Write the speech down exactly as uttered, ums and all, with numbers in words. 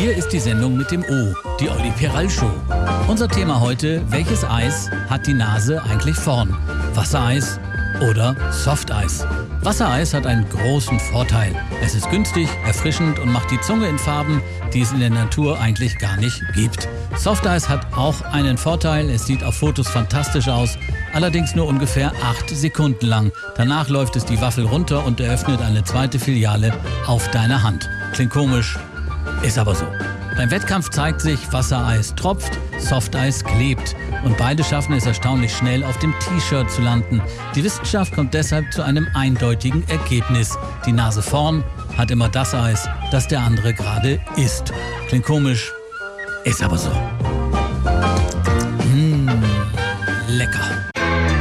Hier ist die Sendung mit dem O, die Olli Peral Show. Unser Thema heute: Welches Eis hat die Nase eigentlich vorn? Wassereis oder Softeis? Wassereis hat einen großen Vorteil. Es ist günstig, erfrischend und macht die Zunge in Farben, die es in der Natur eigentlich gar nicht gibt. Softeis hat auch einen Vorteil. Es sieht auf Fotos fantastisch aus, allerdings nur ungefähr acht Sekunden lang. Danach läuft es die Waffel runter und eröffnet eine zweite Filiale auf deiner Hand. Klingt komisch, ist aber so. Beim Wettkampf zeigt sich, Wassereis tropft, Softeis klebt. Und beide schaffen es erstaunlich schnell, auf dem T-Shirt zu landen. Die Wissenschaft kommt deshalb zu einem eindeutigen Ergebnis. Die Nase vorn hat immer das Eis, das der andere gerade isst. Klingt komisch, ist aber so. Mmh, lecker.